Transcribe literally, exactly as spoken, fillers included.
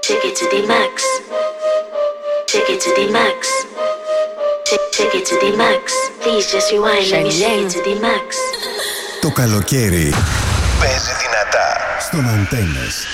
Take it to the max. Take it to the max. Take, take it to the max. Please just rewind. Let me take it to the max. Το καλοκαίρι παίζει δυνατά στον Αντένες.